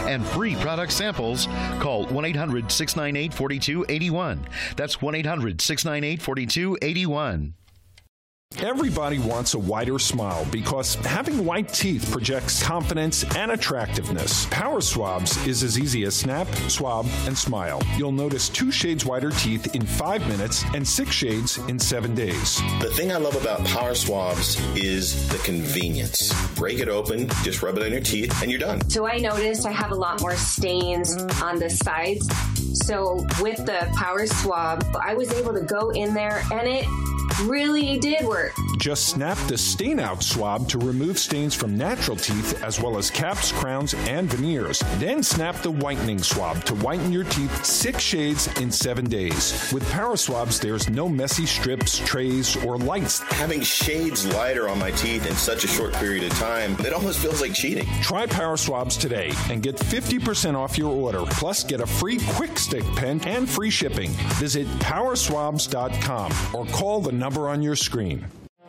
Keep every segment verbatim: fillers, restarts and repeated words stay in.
and free product samples, call one eight hundred, six nine eight, four two eight one. That's one eight hundred, six nine eight, four two eight one. Everybody wants a whiter smile because having white teeth projects confidence and attractiveness. Power Swabs is as easy as snap, swab, and smile. You'll notice two shades whiter teeth in five minutes and six shades in seven days. The thing I love about Power Swabs is the convenience. Break it open, just rub it on your teeth, and you're done. So I noticed I have a lot more stains on the sides. So with the Power Swab, I was able to go in there and it really did work. Just snap the stain out swab to remove stains from natural teeth as well as caps, crowns, and veneers. Then snap the whitening swab to whiten your teeth six shades in seven days. With Power Swabs, there's no messy strips, trays, or lights. Having shades lighter on my teeth in such a short period of time, it almost feels like cheating. Try Power Swabs today and get fifty percent off your order. Plus, get a free Quick Stick pen and free shipping. Visit power swabs dot com or call the number on your screen.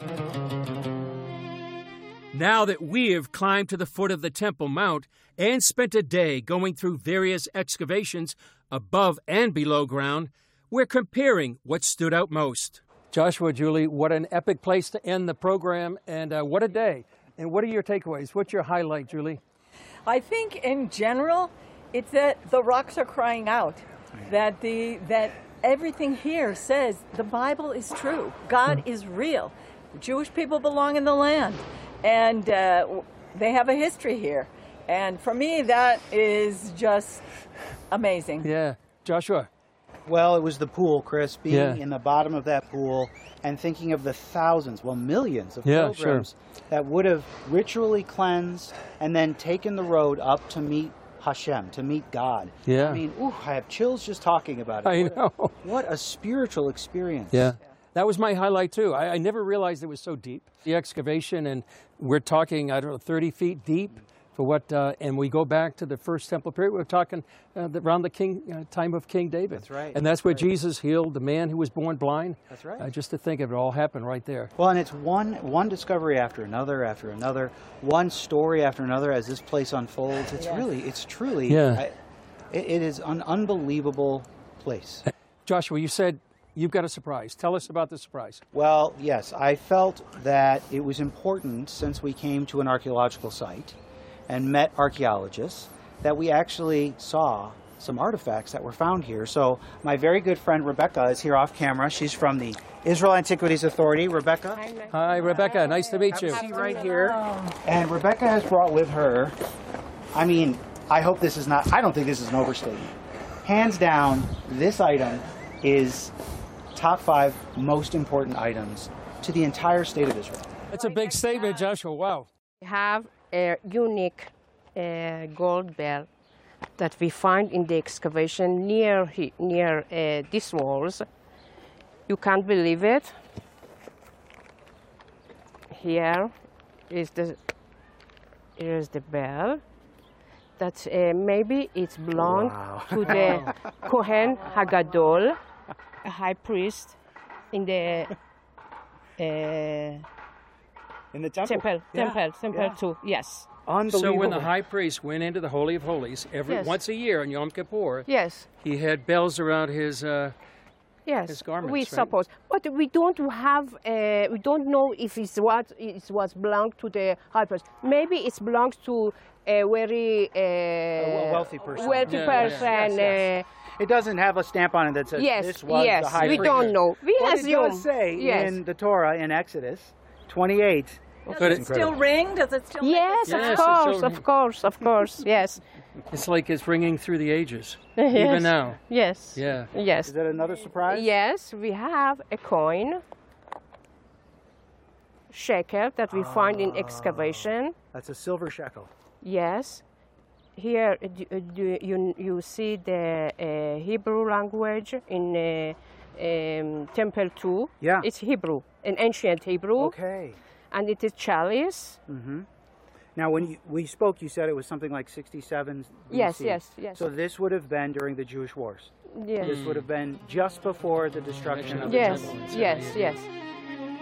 Now that we have climbed to the foot of the Temple Mount and spent a day going through various excavations above and below ground, we're comparing what stood out most. Joshua, Julie, what an epic place to end the program, and uh, what a day. And what are your takeaways? What's your highlight, Julie? I think in general, it's that the rocks are crying out, that the that everything here says the Bible is true. God is real. Jewish people belong in the land, and uh, they have a history here. And for me, that is just amazing. Yeah. Joshua? Well, it was the pool, Chris, being Yeah. in the bottom of that pool and thinking of the thousands, well, millions of Yeah, pilgrims sure. that would have ritually cleansed and then taken the road up to meet Hashem, to meet God. Yeah. I mean, ooh, I have chills just talking about it. I what know. A, what a spiritual experience. Yeah. That was my highlight, too. I, I never realized it was so deep. The excavation, and we're talking, I don't know, thirty feet deep for what, uh, and we go back to the first temple period. We're talking uh, the, around the king uh, time of King David. That's right. And that's That's where right. Jesus healed the man who was born blind. That's right. Uh, just to think of it all happened right there. Well, and it's one one discovery after another, after another, one story after another as this place unfolds. It's Yes. really, it's truly, Yeah. I, it, it is an unbelievable place. Joshua, you said you've got a surprise. Tell us about the surprise. Well, yes, I felt that it was important, since we came to an archaeological site and met archaeologists, that we actually saw some artifacts that were found here. So my very good friend Rebecca is here off camera. She's from the Israel Antiquities Authority. Rebecca? Hi, Rebecca. Nice to meet Have you. a seat right here. And Rebecca has brought with her, I mean, I hope this is not, I don't think this is an overstatement. Hands down, this item is top five most important items to the entire state of Israel. It's a big statement, Joshua. Wow. We have a unique uh, gold bell that we find in the excavation near he- near uh, these walls. You can't believe it. Here is the here is the bell. That uh, maybe it's belonged Wow. to the Kohen Hagadol, a high priest in the uh, In the temple. temple, Yeah, temple, temple yeah. too. Yes. Unbelievable. So when the high priest went into the Holy of Holies every Yes. once a year on Yom Kippur, Yes. he had bells around his uh, Yes, his garments, we right? suppose, but we don't have, uh, we don't know if it's what it was belonged to the high priest. Maybe it belongs to a very uh, A wealthy person. Wealthy Yeah, yeah, person. yes, uh, It doesn't have a stamp on it that says Yes, this was yes, the high we priest. don't know. We But it assume. does say Yes. in the Torah in Exodus twenty-eight. But Does it still ring? Does it still make Yes, a Yes, of it's course, so- of course, of course. Yes, It's like it's ringing through the ages, Yes. even now. yes, Yeah. yes, Is that another surprise? yes. We have a coin, shekel that we find in excavation. That's a silver shekel. Yes. Here uh, do- uh, do you, you see the uh, Hebrew language in uh, um, Temple two. Yeah. It's Hebrew, an ancient Hebrew. Okay. And it is chalice. Mm-hmm. Now, when you, we spoke, you said it was something like sixty-seven B C. Yes, yes, yes. So this would have been during the Jewish wars. Yes. This would have been just before the destruction of the Yes, temple. yes, yes.